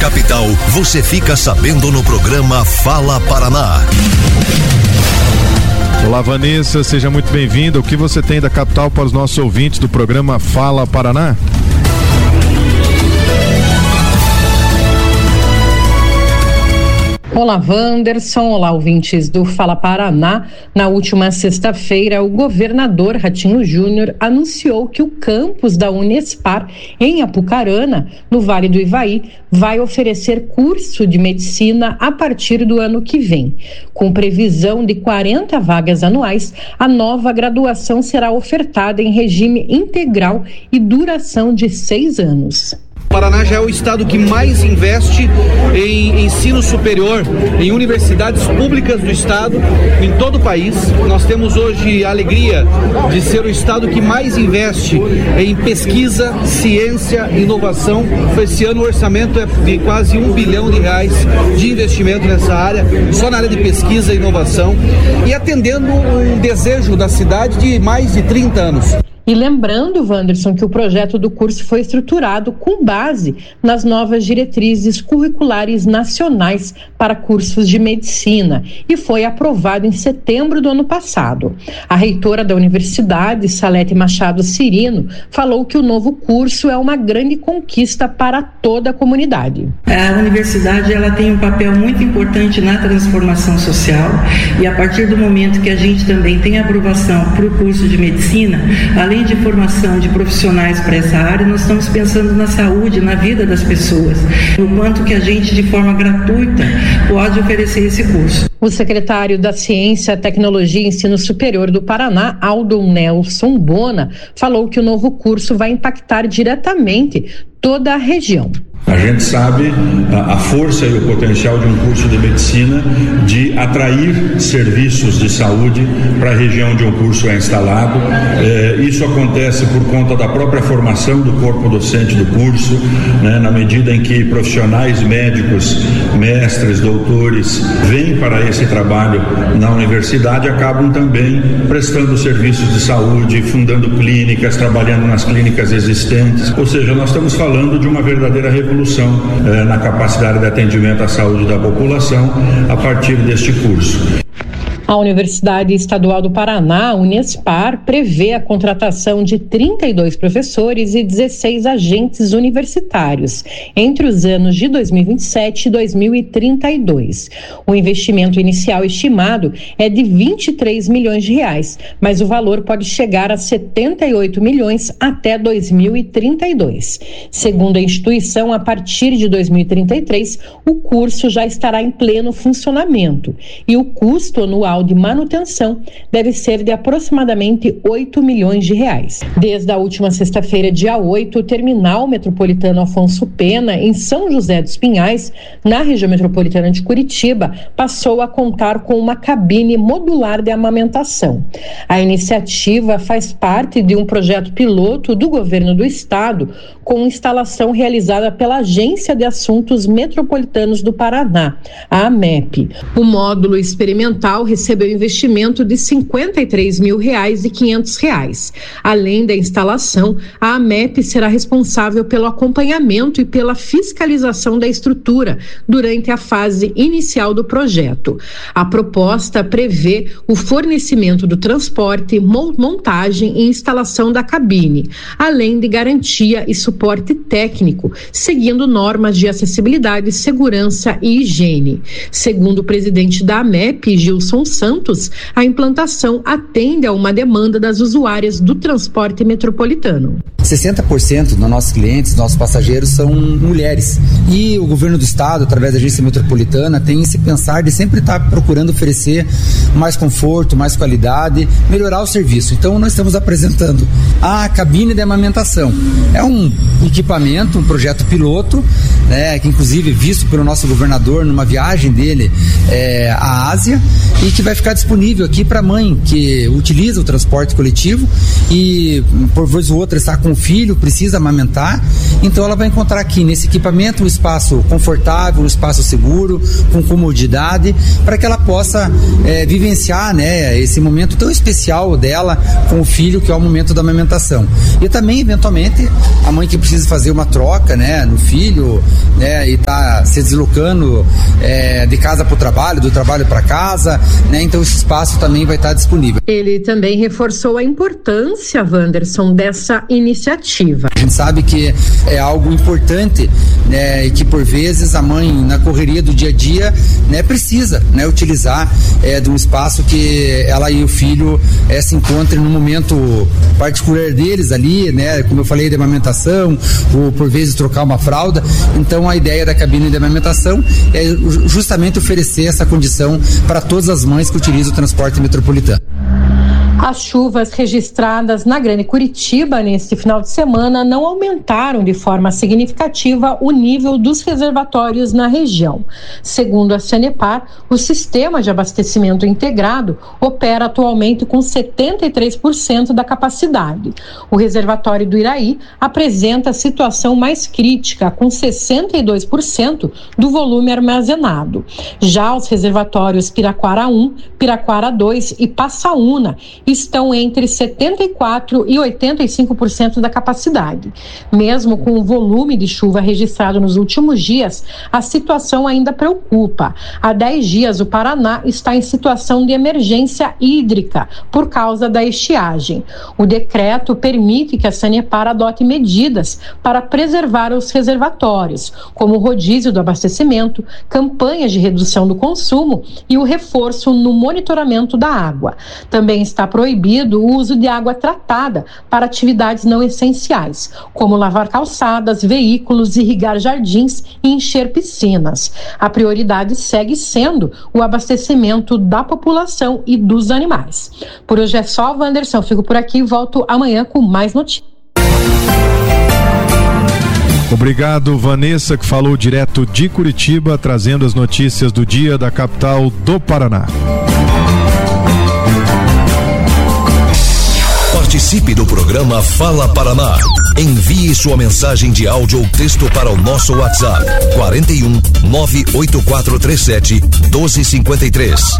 capital, você fica sabendo no programa Fala Paraná. Olá, Vanessa, seja muito bem-vinda. O que você tem da capital para os nossos ouvintes do programa Fala Paraná? Olá, Wanderson. Olá, ouvintes do Fala Paraná. Na última sexta-feira, o governador Ratinho Júnior anunciou que o campus da Unespar, em Apucarana, no Vale do Ivaí, vai oferecer curso de medicina a partir do ano que vem. Com previsão de 40 vagas anuais, a nova graduação será ofertada em regime integral e duração de 6 anos. O Paraná já é o estado que mais investe em ensino superior, em universidades públicas do estado, em todo o país. Nós temos hoje a alegria de ser o estado que mais investe em pesquisa, ciência e inovação. Esse ano o orçamento é de quase R$1 bilhão de investimento nessa área, só na área de pesquisa e inovação, e atendendo um desejo da cidade de mais de 30 anos. E lembrando, Wanderson, que o projeto do curso foi estruturado com base nas novas diretrizes curriculares nacionais para cursos de medicina e foi aprovado em setembro do ano passado. A reitora da universidade, Salete Machado Cirino, falou que o novo curso é uma grande conquista para toda a comunidade. A universidade ela tem um papel muito importante na transformação social e a partir do momento que a gente também tem aprovação para o curso de medicina, além de formação de profissionais para essa área, nós estamos pensando na saúde, na vida das pessoas, no quanto que a gente, de forma gratuita, pode oferecer esse curso. O secretário da Ciência, Tecnologia e Ensino Superior do Paraná, Aldo Nelson Bona, falou que o novo curso vai impactar diretamente toda a região. A gente sabe a força e o potencial de um curso de medicina de atrair serviços de saúde para a região onde um curso é instalado. Isso acontece por conta da própria formação do corpo docente do curso, né, na medida em que profissionais médicos, mestres, doutores, vêm para esse trabalho na universidade, acabam também prestando serviços de saúde, fundando clínicas, trabalhando nas clínicas existentes. Ou seja, nós estamos falando de uma verdadeira revolução na capacidade de atendimento à saúde da população a partir deste curso. A Universidade Estadual do Paraná, a Unespar, prevê a contratação de 32 professores e 16 agentes universitários entre os anos de 2027 e 2032. O investimento inicial estimado é de R$23 milhões, mas o valor pode chegar a 78 milhões até 2032. Segundo a instituição, a partir de 2033, o curso já estará em pleno funcionamento e o custo anual de manutenção deve ser de aproximadamente R$8 milhões. Desde a última sexta-feira, dia 8, o terminal metropolitano Afonso Pena, em São José dos Pinhais, na região metropolitana de Curitiba, passou a contar com uma cabine modular de amamentação. A iniciativa faz parte de um projeto piloto do governo do estado, com instalação realizada pela Agência de Assuntos Metropolitanos do Paraná, a AMEP. O módulo experimental recebeu investimento de R$53.500. Além da instalação, a AMEP será responsável pelo acompanhamento e pela fiscalização da estrutura durante a fase inicial do projeto. A proposta prevê o fornecimento do transporte, montagem e instalação da cabine, além de garantia e suporte técnico, seguindo normas de acessibilidade, segurança e higiene. Segundo o presidente da AMEP, Gilson Santos, a implantação atende a uma demanda das usuárias do transporte metropolitano. 60% dos nossos clientes, nossos passageiros são mulheres. E o governo do estado, através da agência metropolitana, tem esse pensar de sempre estar procurando oferecer mais conforto, mais qualidade, melhorar o serviço. Então nós estamos apresentando a cabine de amamentação. É um equipamento, um projeto piloto, né, que inclusive visto pelo nosso governador numa viagem dele à Ásia, e que vai ficar disponível aqui para a mãe que utiliza o transporte coletivo e por vez ou outra está com filho precisa amamentar, então ela vai encontrar aqui nesse equipamento um espaço confortável, um espaço seguro, com comodidade, para que ela possa vivenciar, né, esse momento tão especial dela com o filho, que é o momento da amamentação. E também, eventualmente, a mãe que precisa fazer uma troca, né, no filho, né, e está se deslocando de casa para o trabalho, do trabalho para casa, né, então esse espaço também vai estar disponível. Ele também reforçou a importância, Wanderson, dessa iniciativa. A gente sabe que é algo importante, né, e que por vezes a mãe, na correria do dia a dia, né, precisa, né, utilizar de um espaço que ela e o filho se encontrem no momento particular deles ali, né, como eu falei, de amamentação, ou por vezes trocar uma fralda. Então a ideia da cabine de amamentação é justamente oferecer essa condição para todas as mães que utilizam o transporte metropolitano. As chuvas registradas na Grande Curitiba neste final de semana não aumentaram de forma significativa o nível dos reservatórios na região. Segundo a Sanepar, o sistema de abastecimento integrado opera atualmente com 73% da capacidade. O reservatório do Iraí apresenta a situação mais crítica, com 62% do volume armazenado. Já os reservatórios Piraquara 1, Piraquara 2 e Passaúna estão entre 74% e 85% da capacidade. Mesmo com o volume de chuva registrado nos últimos dias, a situação ainda preocupa. Há 10 dias, o Paraná está em situação de emergência hídrica por causa da estiagem. O decreto permite que a Sanepar adote medidas para preservar os reservatórios, como o rodízio do abastecimento, campanhas de redução do consumo e o reforço no monitoramento da água. Também está proibido o uso de água tratada para atividades não essenciais, como lavar calçadas, veículos, irrigar jardins e encher piscinas. A prioridade segue sendo o abastecimento da população e dos animais. Por hoje é só, Wanderson. Fico por aqui e volto amanhã com mais notícias. Obrigado, Vanessa, que falou direto de Curitiba, trazendo as notícias do dia da capital do Paraná. Participe do programa Fala Paraná. Envie sua mensagem de áudio ou texto para o nosso WhatsApp 41 98437 1253.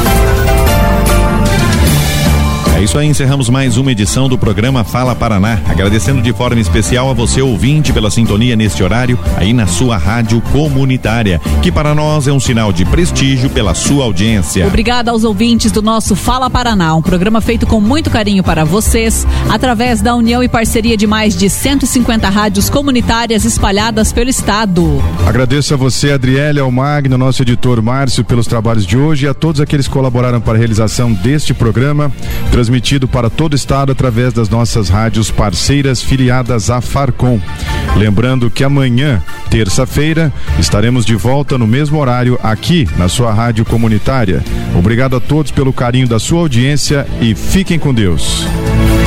É isso aí, encerramos mais uma edição do programa Fala Paraná, agradecendo de forma especial a você ouvinte pela sintonia neste horário aí na sua rádio comunitária, que para nós é um sinal de prestígio pela sua audiência. Obrigada aos ouvintes do nosso Fala Paraná, um programa feito com muito carinho para vocês, através da união e parceria de mais de 150 rádios comunitárias espalhadas pelo estado. Agradeço a você, Adriele, ao Magno, nosso editor Márcio, pelos trabalhos de hoje, e a todos aqueles que colaboraram para a realização deste programa, transmitido para todo o estado através das nossas rádios parceiras filiadas à Farcom. Lembrando que amanhã, terça-feira, estaremos de volta no mesmo horário aqui na sua rádio comunitária. Obrigado a todos pelo carinho da sua audiência e fiquem com Deus.